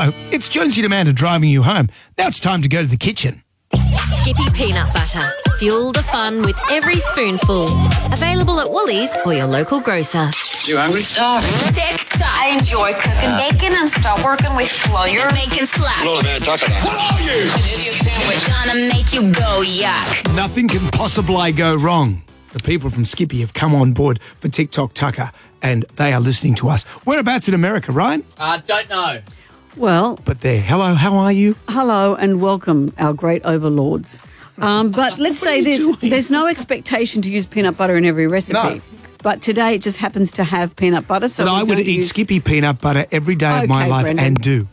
Hello, it's Jonesy and Amanda driving you home. Now it's time to go to the kitchen. Skippy Peanut Butter. Fuel the fun with every spoonful. Available at Woolies or your local grocer. You hungry? I enjoy cooking bacon and start working with flour. Bacon slap. What are you? An idiot sandwich. Gonna make you go yuck. Nothing can possibly go wrong. The people from Skippy have come on board for TikTok Tucker, and they are listening to us. Whereabouts in America, Ryan? Don't know. Well, But they're, hello, how are you? hello and welcome, our great overlords. But let's say you this, doing? there's no expectation to use peanut butter in every recipe. No. But today it just happens to have peanut butter. So But we're I would going to eat use- Skippy peanut butter every day of my Okay, life Brendan. and do.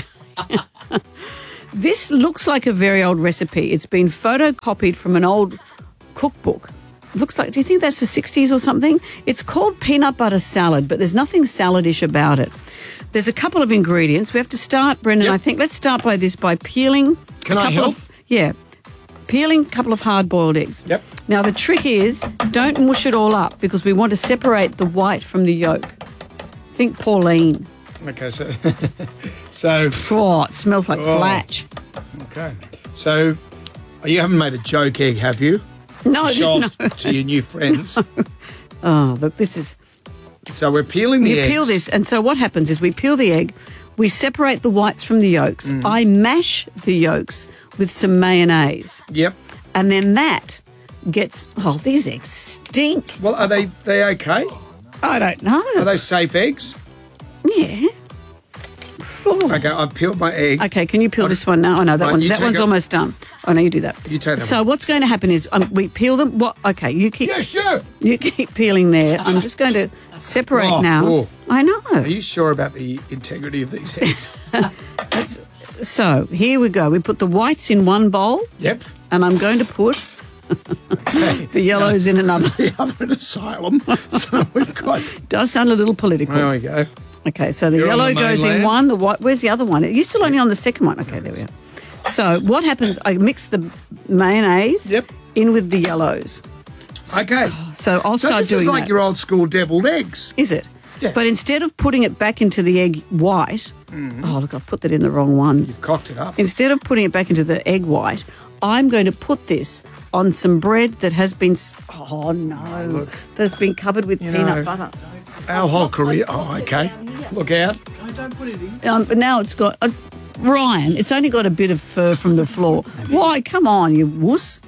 This looks like a very old recipe. It's been photocopied from an old cookbook. Looks like, do you think that's the 60s or something? It's called peanut butter salad, but there's nothing salad-ish about it. There's a couple of ingredients. We have to start, Brendan, Yep. I think. Let's start by peeling. Can a I couple help? Peeling a couple of hard-boiled eggs. Yep. Now, the trick is don't mush it all up because we want to separate the white from the yolk. Think Pauline. Okay, so Oh, it smells like flatch. okay. So you haven't made a joke egg, have you? No, Shot no. to your new friends. Oh, look, this is... So we're peeling the You eggs. peel this, and so what happens is we peel the egg, we separate the whites from the yolks. I mash the yolks with some mayonnaise, Yep. and then that gets... Oh, these eggs stink. Well, are they okay? I don't know. Are they safe eggs? Yeah. Oh. Okay, I've peeled my egg. Okay, can you peel this one now? Oh, no, Right, you that take one's it. almost done. Oh, no, you do that. You take that So one. what's going to happen is we peel them. What? Okay, you keep... Yeah, sure. You keep peeling there. I'm just going to separate Oh, now. cool. I know. Are you sure about the integrity of these eggs? So here we go. We put the whites in one bowl, Yep. and I'm going to put the yellows in another. The other in asylum. So we've got. Does sound a little political. There we go. Okay, so the You're on yellow the goes in mainland. one. The white. Where's the other one? You're still only on the second one. Okay, there we are. So what happens? I mix the mayonnaise Yep. in with the yellows. Okay. So I'll So start this doing is like that. your old school deviled eggs. Is it? Yeah. But instead of putting it back into the egg white, oh look, I've put that in the wrong ones. Cocked it up. Instead of putting it back into the egg white, I'm going to put this on some bread that has been, oh no, that's been covered with know, peanut butter. Our whole career. Oh, okay. Look out. But now it's got, Ryan, it's only got a bit of fur from the floor. Why? Come on, you wuss.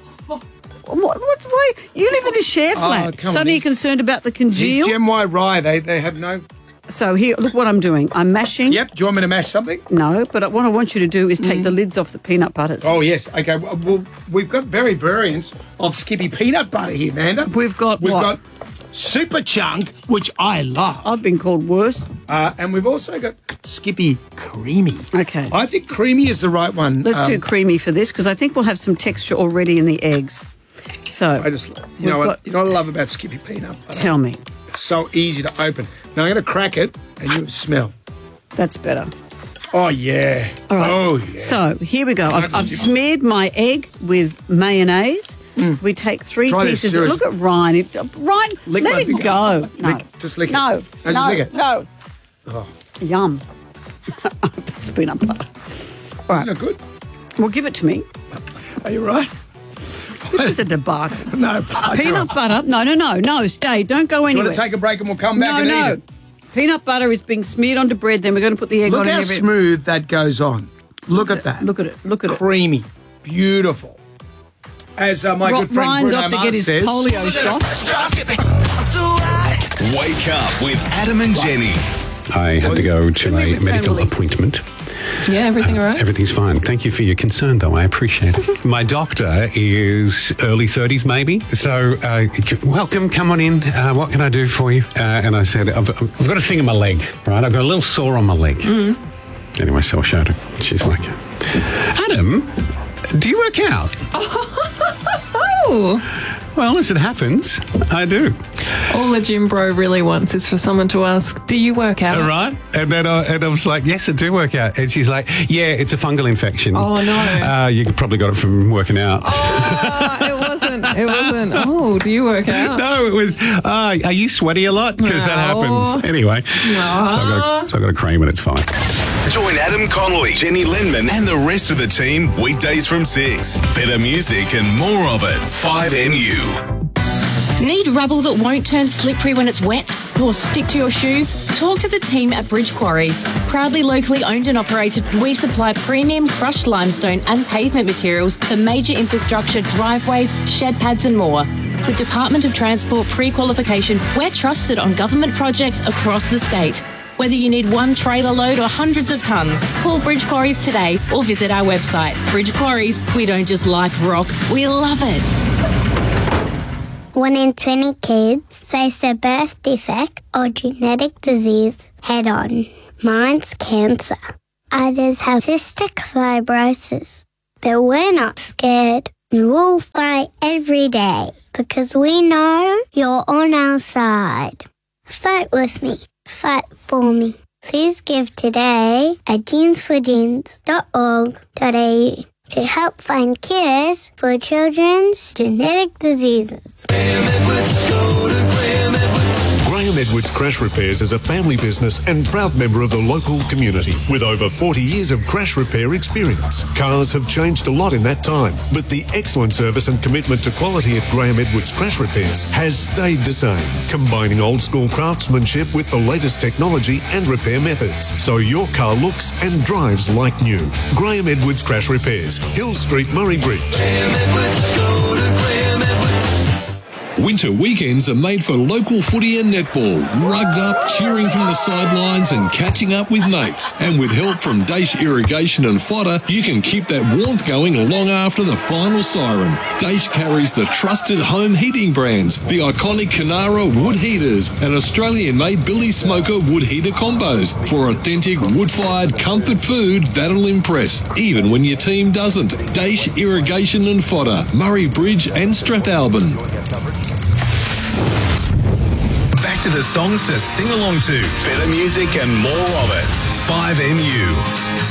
What's why? You live in a share flat. come on, Suddenly you're these- concerned about the These congeal. Gem Y Rye, they have no. So here, look what I'm doing. I'm mashing. Yep. Do you want me to mash something? No, but what I want you to do is take the lids off the peanut butters. Oh yes. Okay. Well, we've got variants of Skippy peanut butter here, Amanda. We've got We've what? got Super Chunk, which I love, I've been called worse. and we've also got Skippy Creamy. Okay. I think creamy is the right one. Let's do creamy for this because I think we'll have some texture already in the eggs. So, I just, We've know what? got- You know what I love about Skippy peanut butter? tell me. It's so easy to open. Now I'm going to crack it, and you smell. That's better. Oh yeah. All right. Oh yeah. So, here we go. I've just- smeared my egg with mayonnaise. We take 3 Try this, pieces. seriously. Look at Ryan. Ryan, Lick let my it finger. go. No. Lick- just lick it. No. Just No. lick it. No. Oh. Yum. That's peanut butter. All Isn't right. it good? Well, give it to me. Are you right? This is a debacle. No. Peanut butter. No. Stay. Don't go You anywhere. want to take a break and we'll come back No, and eat no. it? Peanut butter is being smeared onto bread. Then we're going to put the egg Look on how and everything. smooth that goes on. Look at that. Look at it. Look at it. Creamy. Beautiful. As my good friend Ryan's Bruno off to Mars get his says. polio shot. Wake up with Adam and Jenny. I had to go to a medical appointment. Yeah, everything all right? Everything's fine. Thank you for your concern, though. I appreciate it. My doctor is early 30s, maybe. So, welcome. Come on in. What can I do for you? And I said, I've got a thing in my leg, right? I've got a little sore on my leg. Anyway, so I showed her. She's like, Adam, do you work out? Oh, Well, as it happens, I do. all a gym bro really wants is for someone to ask, do you work out? All right. And then I was like, yes, I do work out. And she's like, yeah, it's a fungal infection. Oh, no. You probably got it from working out. Oh, it wasn't. Oh, do you work out? No, it was, are you sweaty a lot? Because that No. happens. Anyway, so I've got a cream and it's fine. Join Adam Connolly, Jenny Lindman, and the rest of the team weekdays from 6. Better music and more of it. 5MU. Need rubble that won't turn slippery when it's wet or stick to your shoes? Talk to the team at Bridge Quarries. Proudly locally owned and operated, we supply premium crushed limestone and pavement materials for major infrastructure, driveways, shed pads and more. With Department of Transport pre-qualification, we're trusted on government projects across the state. Whether you need one trailer load or hundreds of tonnes, call Bridge Quarries today or visit our website. Bridge Quarries, we don't just like rock, we love it. 1 in 20 kids face a birth defect or genetic disease head-on. Mine's cancer. Others have cystic fibrosis. But we're not scared. We'll fight every day because we know you're on our side. Fight with me. Fight for me. Please give today at genesforgenes.org.au to help find cures for children's genetic diseases. Graham Edwards Crash Repairs is a family business and proud member of the local community with over 40 years of crash repair experience. Cars have changed a lot in that time, but the excellent service and commitment to quality at Graham Edwards Crash Repairs has stayed the same, combining old school craftsmanship with the latest technology and repair methods, so your car looks and drives like new. Graham Edwards Crash Repairs, Hill Street, Murray Bridge. Graham Edwards, go to Graham Edwards. Winter weekends are made for local footy and netball, rugged up, cheering from the sidelines and catching up with mates. And with help from Daesh Irrigation and Fodder, you can keep that warmth going long after the final siren. Daesh carries the trusted home heating brands, the iconic Canara wood heaters and Australian-made Billy Smoker wood heater combos for authentic wood-fired comfort food that'll impress, even when your team doesn't. Daesh Irrigation and Fodder, Murray Bridge and Strathalbyn. Back to the songs to sing along to. Better music and more of it. 5MU.